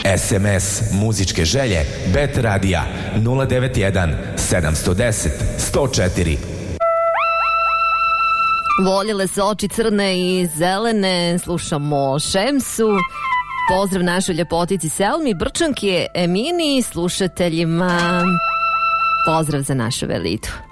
SMS muzičke želje Bet Radija 091 710 104. Voljele se oči crne i zelene, slušamo Šemsu. Pozdrav našoj ljepotici Selmi, Brčanki, Emini, slušateljima. Pozdrav za našu Velitu.